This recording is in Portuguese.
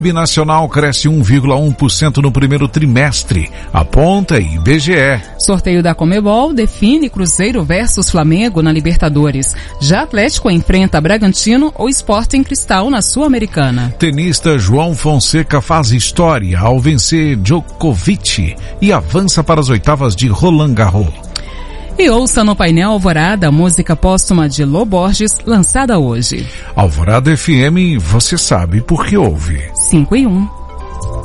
Nacional cresce 1,1% no primeiro trimestre, aponta IBGE. Sorteio da Conmebol define Cruzeiro versus Flamengo na Libertadores. Já Atlético enfrenta Bragantino ou Sporting Cristal na Sul-Americana. Tenista João Fonseca faz história ao vencer Djokovic e avança para as oitavas de Roland Garros. E ouça no painel Alvorada a música póstuma de Lô Borges, lançada hoje. Alvorada FM, você sabe por que ouve. 5 e 1.